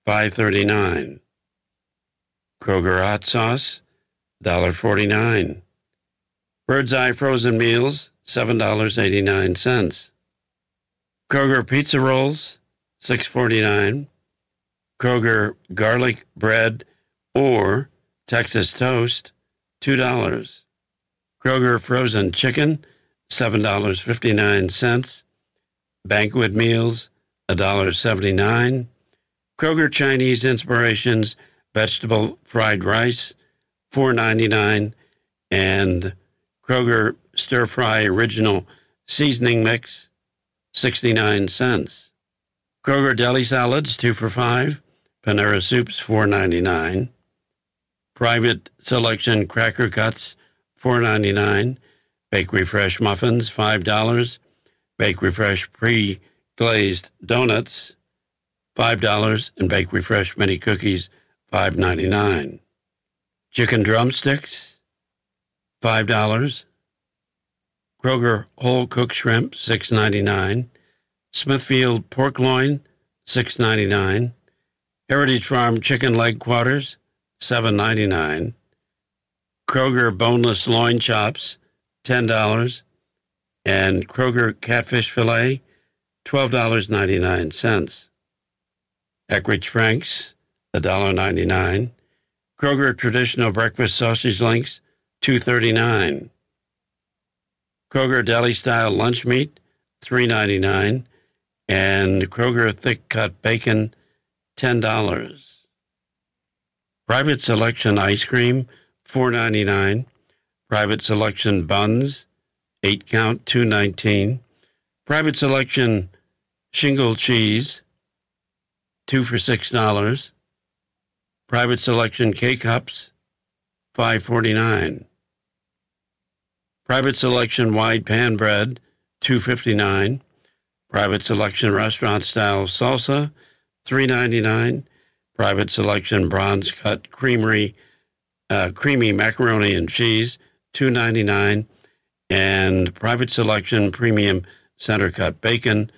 $5.39. Kroger hot sauce, $1.49. Bird's Eye frozen meals, $7.89. Kroger pizza rolls, $6.49. Kroger garlic bread or Texas toast, $2. Kroger frozen chicken, $7.59. Banquet meals, $1.79. Kroger Chinese Inspirations vegetable fried rice, $4.99. And Kroger Stir Fry Original Seasoning Mix, 69 cents. Kroger Deli Salads, 2 for $5. Panera Soups, $4.99. Private Selection Cracker Cuts, $4.99. Bakery Fresh Muffins, $5. Bakery Fresh Pre-Glazed Donuts, $5. And Bakery Fresh Mini Cookies, $5.99. Chicken Drumsticks, $5. Kroger Whole Cooked Shrimp, $6.99. Smithfield Pork Loin, $6.99. Heritage Farm Chicken Leg Quarters, $7.99. Kroger Boneless Loin Chops, $10. And Kroger Catfish Fillet, $12.99. Eckrich Franks, $1.99. Kroger Traditional Breakfast Sausage Links, $2.39. Kroger Deli Style Lunch Meat, $3.99. And Kroger Thick Cut Bacon, $10. Private Selection Ice Cream, $4.99. Private Selection Buns, 8 count, $2.19. Private Selection Shingle Cheese, 2 for $6. Private Selection K-Cups, $5.49. Private Selection Wide Pan Bread, $2.59. Private Selection Restaurant Style Salsa, $3.99. Private Selection Bronze Cut Creamy Macaroni and Cheese, $2.99. And Private Selection Premium Center Cut Bacon,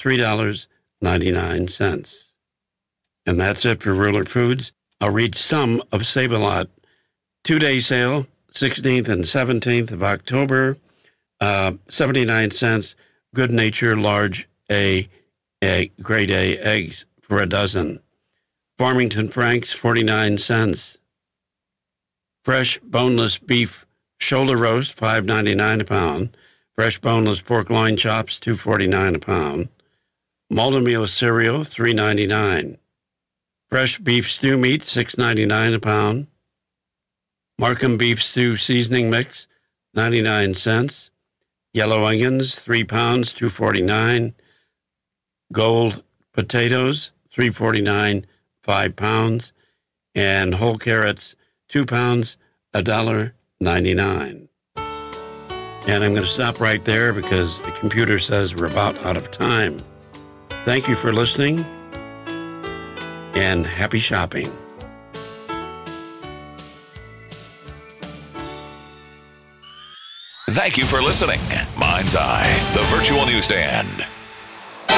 $3.99. And that's it for Ruler Foods. I'll read some of Save-A-Lot. 2-day sale, 16th and 17th of October, 79 cents. Good Nature Large A Grade A eggs for a dozen. Farmington Franks, 49 cents. Fresh boneless beef shoulder roast, $5.99 a pound. Fresh boneless pork loin chops, $2.49 a pound. Malden meal cereal, $3.99. Fresh beef stew meat, $6.99 a pound. Markham beef stew seasoning mix, 99 cents. Yellow onions, 3 pounds, $2.49. Gold potatoes, $3.49, 5 pounds. And whole carrots, 2 pounds, $1.99. And I'm going to stop right there because the computer says we're about out of time. Thank you for listening, and happy shopping. Thank you for listening. Mind's Eye, the virtual newsstand.